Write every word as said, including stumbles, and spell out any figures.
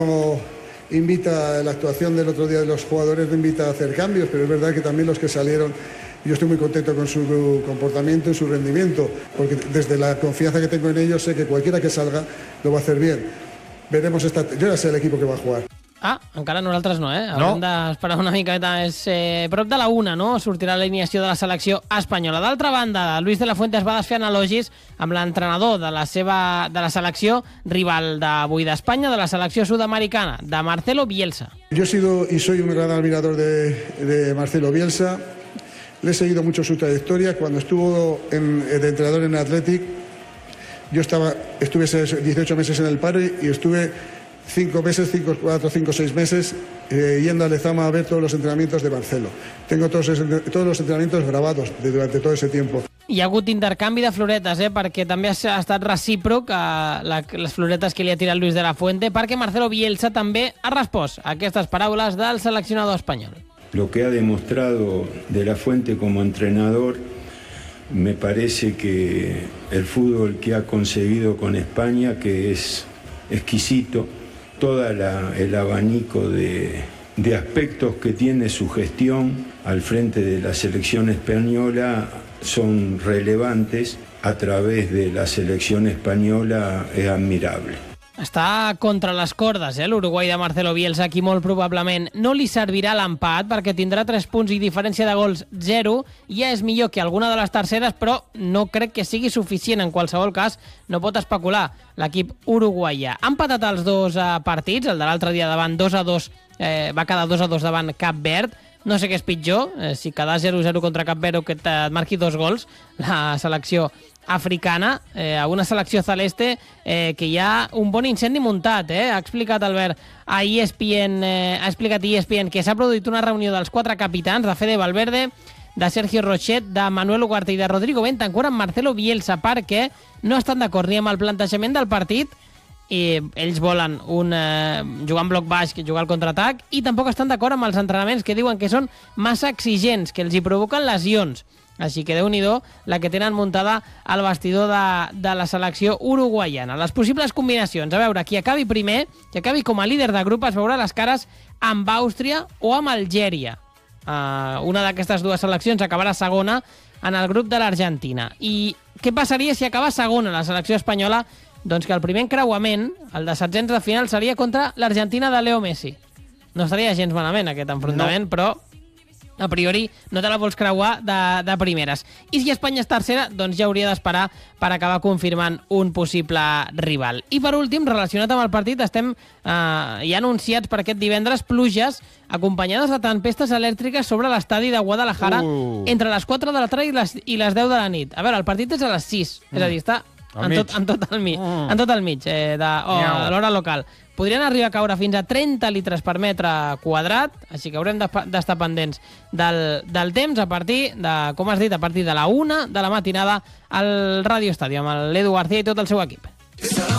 Como invita la actuación del otro día de los jugadores, no invita a hacer cambios, pero es verdad que también los que salieron, yo estoy muy contento con su comportamiento y su rendimiento, porque desde la confianza que tengo en ellos sé que cualquiera que salga lo va a hacer bien. Veremos esta... Yo ya sé el equipo que va a jugar. Ah, encara nosaltres no, eh? Haurem No. d'esperar una miqueta. És eh, prop de la una, no? Sortirà l'alineació de la selecció espanyola. D'altra banda, Luis de la Fuente es va desfer en elogis amb l'entrenador de la seva de la selecció rival d'avui d'Espanya, de la selecció sud-americana, de Marcelo Bielsa. Yo he sido y soy un gran admirador de, de Marcelo Bielsa. Le he seguido mucho su trayectoria. Cuando estuvo en, de entrenador en Athletic, yo estaba, estuve dieciocho meses en el paro y, y estuve cinco meses, cinco, cuatro, cinco, seis meses eh, yendo a Lezama a ver todos los entrenamientos de Marcelo. Tengo todos, todos los entrenamientos grabados de, durante todo ese tiempo. Hi ha hagut intercanvi de floretes, eh? Perquè també ha estat recíproc a la, les floretes que li ha tirat Luis de la Fuente, perquè Marcelo Bielsa també ha respost a aquestes paraules del seleccionador espanyol. Lo que ha demostrado de la Fuente como entrenador, me parece que el fútbol que ha conseguido con España, que es exquisito, todo el abanico de, de aspectos que tiene su gestión al frente de la selección española son relevantes a través de la selección española, es admirable. Està contra les cordes, eh, l'Uruguai de Marcelo Bielsa, aquí molt probablement no li servirà l'empat perquè tindrà tres punts i diferència de gols zero. Ja és millor que alguna de les terceres, però no crec que sigui suficient. En qualsevol cas, no pot especular l'equip uruguaià. Han empatat els dos eh, partits, el de l'altre dia davant dos a dos, eh, va quedar dos a dos davant Cap Verd. No sé què és pitjor, eh, si quedar zero a zero contra Cap Verd o que et marqui dos gols, la selecció africana, eh, a una selecció celeste eh, que hi ha un bon incendi muntat, eh? Ha explicat Albert a E S P N, eh, ha explicat E S P N que s'ha produït una reunió dels quatre capitans, de Fede Valverde, de Sergio Rochet, de Manuel Ugarte i de Rodrigo Bentancur amb Marcelo Bielsa, perquè no estan d'acord ni amb el plantejament del partit, i ells volen un, eh, jugar en bloc baix, que jugar al contraatac, i tampoc estan d'acord amb els entrenaments que diuen que són massa exigents, que els hi provoquen lesions. Així que Déu-n'hi-do la que tenen muntada al vestidor de, de la selecció uruguaiana. Les possibles combinacions, a veure, qui acabi primer, qui acabi com a líder de grup, es veurà les cares amb Àustria o amb Algèria. Uh, una d'aquestes dues seleccions acabarà segona en el grup de l'Argentina. I què passaria si acaba segona la selecció espanyola? Doncs que el primer encreuament, el de setzents de final, seria contra l'Argentina de Leo Messi. No estaria gens malament aquest enfrontament, no. Però a priori no te la vols creuar de, de primeres. I si Espanya és tercera, doncs ja hauria d'esperar per acabar confirmant un possible rival. I per últim, relacionat amb el partit, estem eh, ja anunciats per aquest divendres pluges acompanyades de tempestes elèctriques sobre l'estadi de Guadalajara uh. entre les quatre de la tarda i les, i les deu de la nit. A veure, el partit és a les sis, mm. és a dir, està en tot, en tot el mig, mm. en tot el mig eh, de, o, a l'hora local. Podrien arribar a caure fins a trenta litres per metre quadrat, així que haurem d'estar pendents del, del temps a partir de, com has dit, a partir de la una de la matinada al Radio Estadio, amb l'Edu García i tot el seu equip.